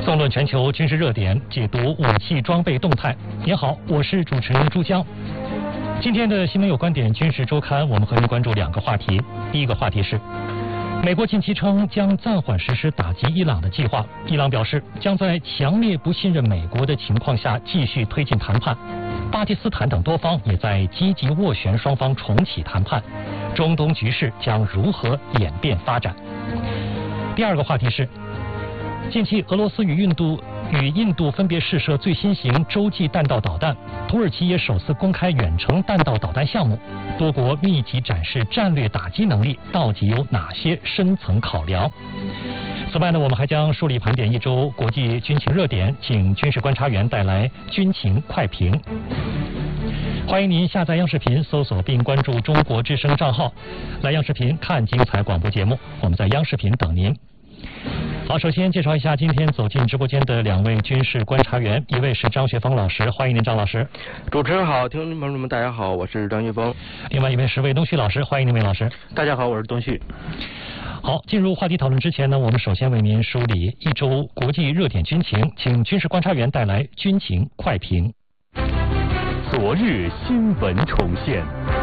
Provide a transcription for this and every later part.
纵论全球军事热点，解读武器装备动态。您好，我是主持人朱江。今天的新闻有观点军事周刊，我们和您关注两个话题。第一个话题是，美国近期称将暂缓实施打击伊朗的计划，伊朗表示将在强烈不信任美国的情况下继续推进谈判。巴基斯坦等多方也在积极斡旋双方重启谈判，中东局势将如何演变发展？第二个话题是，近期俄罗斯与印度分别试射最新型洲际弹道导弹，土耳其也首次公开远程弹道导弹项目，多国密集展示战略打击能力，到底有哪些深层考量？此外呢，我们还将梳理盘点一周国际军情热点，请军事观察员带来军情快评。欢迎您下载央视频，搜索并关注中国之声账号，来央视频看精彩广播节目。我们在央视频等您。好，首先介绍一下今天走进直播间的两位军事观察员，一位是张学峰老师，欢迎您张老师。 主持人好，听众朋友们大家好，我是张学峰。 另外一位是魏东旭老师，欢迎您魏老师。 大家好，我是东旭。 好，进入话题讨论之前呢，我们首先为您梳理一周国际热点军情，请军事观察员带来军情快评。 昨日新闻重现。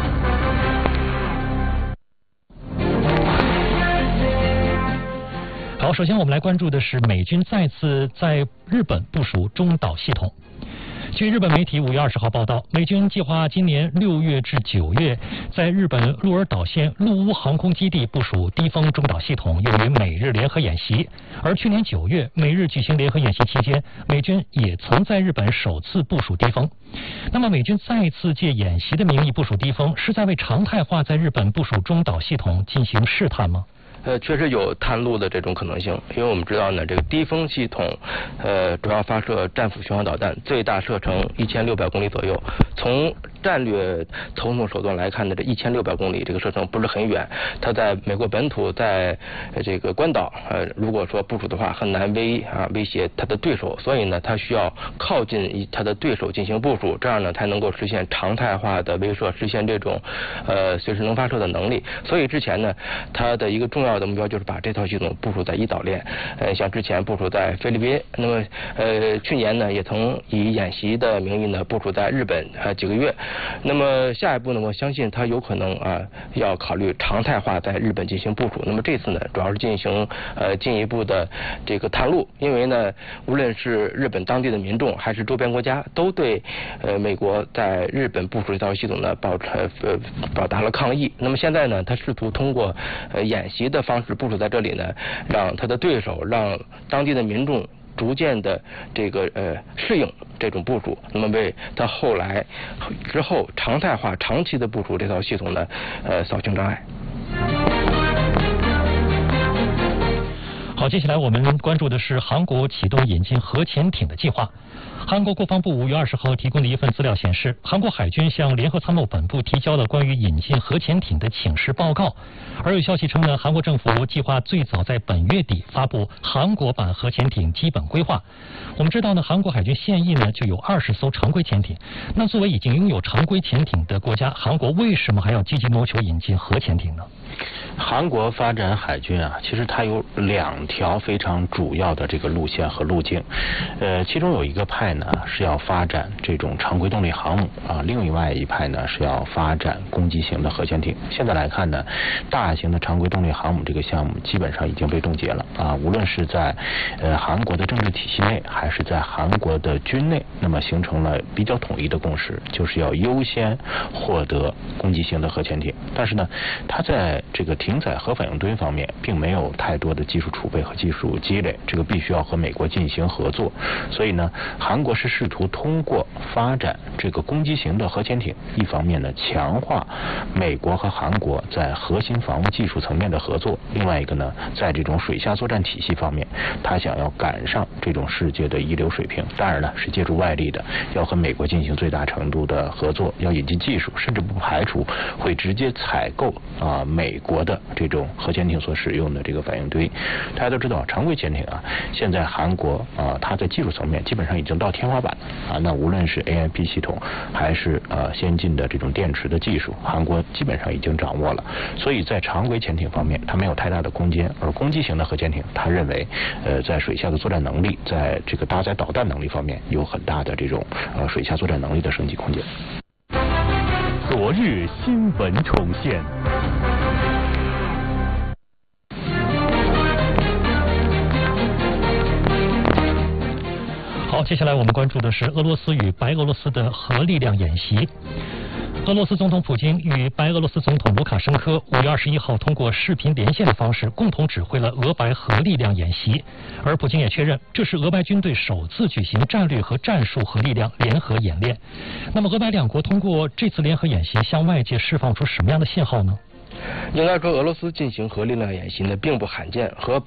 好，首先我们来关注的是美军再次在日本部署中岛系统。据日本媒体5月20号报道，美军计划今年6月至9月在日本鹿儿岛县陆屋航空基地部署低风中岛系统，用于美日联合演习。而去年9月，美日举行联合演习期间，美军也曾在日本首次部署低风。那么，美军再次借演习的名义部署低风，是在为常态化在日本部署中岛系统进行试探吗？ 确实有探路的这种可能性，因为我们知道呢，这个低风系统，主要发射战斧巡航导弹，最大射程1600公里左右。从战略操纵手段来看呢，这1600公里这个射程不是很远，它在美国本土，在这个关岛，如果说部署的话，很难威胁它的对手，所以呢，它需要靠近它的对手进行部署，这样呢才能够实现常态化的威慑，实现这种随时能发射的能力。所以之前呢，它的一个重要的目标就是把这套系统部署在伊岛链，像之前部署在菲律宾，那么去年呢也曾以演习的名义呢部署在日本几个月，那么下一步呢，我相信它有可能要考虑常态化在日本进行部署。那么这次呢，主要是进行进一步的这个探路，因为呢，无论是日本当地的民众还是周边国家，都对美国在日本部署这套系统呢表达了抗议。那么现在呢，他试图通过演习的方式部署在这里呢，让他的对手，让当地的民众逐渐的这个适应这种部署，那么为他之后常态化长期的部署这套系统呢扫清障碍。 好，接下来我们关注的是韩国启动引进核潜艇的计划。韩国国防部5月20号提供的一份资料显示，韩国海军向联合参谋本部提交了关于引进核潜艇的请示报告。而有消息称呢，韩国政府计划最早在本月底发布韩国版核潜艇基本规划。我们知道呢，韩国海军现役呢就有20艘常规潜艇。那作为已经拥有常规潜艇的国家，韩国为什么还要积极谋求引进核潜艇呢？ 韩国发展海军其实它有2条非常主要的这个路线和路径，其中有一个派呢是要发展这种常规动力航母另外一派呢是要发展攻击型的核潜艇。现在来看呢，大型的常规动力航母这个项目基本上已经被冻结了无论是在韩国的政治体系内，还是在韩国的军内，那么形成了比较统一的共识，就是要优先获得攻击型的核潜艇。但是呢，它在这个停载核反应堆方面并没有太多的技术储备和技术积累，这个必须要和美国进行合作。所以呢，韩国是试图通过发展这个攻击型的核潜艇，一方面呢强化美国和韩国在核心防务技术层面的合作，另外一个呢，在这种水下作战体系方面，他想要赶上这种世界的一流水平。当然呢，是借助外力的，要和美国进行最大程度的合作，要引进技术，甚至不排除会直接采购美国的这种核潜艇所使用的这个反应堆。 大家都知道，常规潜艇啊，现在韩国它在技术层面基本上已经到天花板了啊。那无论是 AIP 系统还是先进的这种电池的技术，韩国基本上已经掌握了。所以在常规潜艇方面，它没有太大的空间，而攻击型的核潜艇，他认为在水下的作战能力，在这个搭载导弹能力方面有很大的这种水下作战能力的升级空间。 昨日新闻重现。 好，接下来我们关注的是俄罗斯与白俄罗斯的核力量演习。俄罗斯总统普京与白俄罗斯总统卢卡申科5月21号通过视频连线的方式，共同指挥了俄白核力量演习。而普京也确认，这是俄白军队首次举行战略和战术核力量联合演练。那么，俄白两国通过这次联合演习，向外界释放出什么样的信号呢？ 应该说，俄罗斯进行核力量演习呢，并不罕见，和